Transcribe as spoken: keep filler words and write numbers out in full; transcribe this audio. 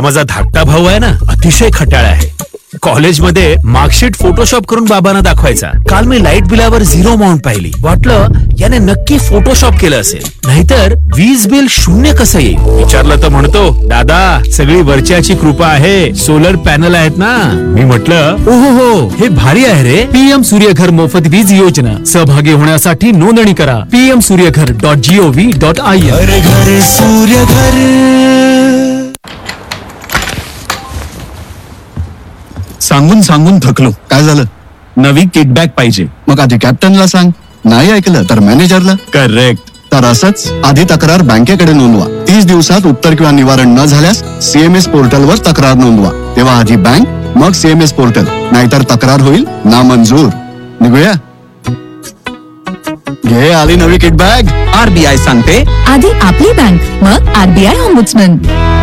हा माझा धाकटा भाऊ आहे ना, अतिशय खट्याळ आहे. कॉलेजमध्ये मार्कशीट फोटोशॉप करून बाबांना दाखवायचा. काल मी लाईट बिलावर झिरो अमाऊंट पाहिली. वाटलं याने नक्की फोटोशॉप केलं असेल, नाहीतर वीज बिल शून्य कसं येईल. विचारलं तर म्हणतो, दादा सगळी वरच्याची कृपा आहे, सोलर पॅनल आहेत ना. मी म्हटलं ओहो हो, हे भारी आहे रे. पीएम सूर्यघर मोफत वीज योजना. सहभागी होण्यासाठी नोंदणी करा PM Surya Ghar dot G O V dot I N. घर घर सूर्यघर. सांगून सांगून थकलो. काय झालं? नवी किकबॅक पाहिजे. मग आधी कॅप्टनला सांग, नाही ऐकलं तर मॅनेजरला. करेक्ट. तर असंच आधी तक्रार बँकेकडे नोंदवा. तीस दिवसात उत्तर किंवा निवारण न झाल्यास सीएमएस पोर्टल वर तक्रार नोंदवा. तेव्हा आधी बँक, मग सीएमएस पोर्टल, नाहीतर तक्रार होईल नामंजूर. निघूया. घे आली नवी किट बॅग. आरबीआय सांगते, आधी आपली बँक, मग आरबीआय ऑम्बुड्समन.